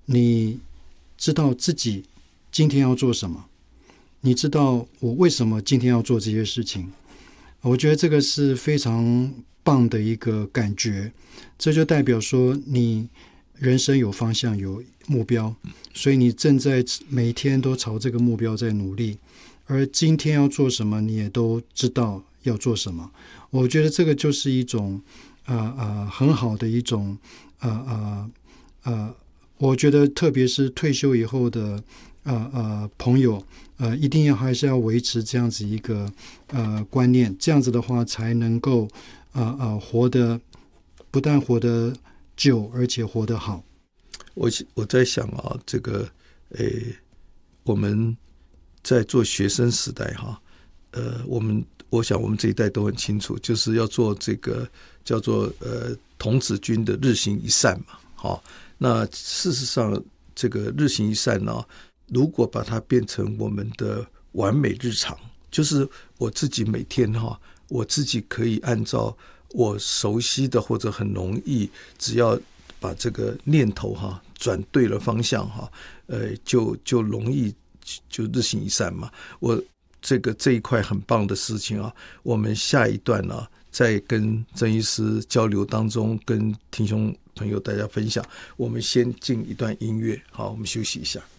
你知道自己今天要做什么，你知道我为什么今天要做这些事情，我觉得这个是非常棒的一个感觉。这就代表说你人生有方向有目标，所以你正在每一天都朝这个目标在努力，而今天要做什么你也都知道要做什么。我觉得这个就是一种很好的一种我觉得特别是退休以后的朋友一定还是要维持这样子一个观念，这样子的话才能够活得不但活得久，而且活得好。 我在想这个我们在做学生时代我想我们这一代都很清楚，就是要做这个叫做童子军的日行一善嘛。那事实上这个日行一善呢，如果把它变成我们的完美日常，就是我自己每天我自己可以按照我熟悉的或者很容易，只要把这个念头转对了方向就容易就日行一善嘛。我这一块很棒的事情我们下一段在跟曾医师交流当中，跟听众朋友大家分享。我们先进一段音乐，好，我们休息一下。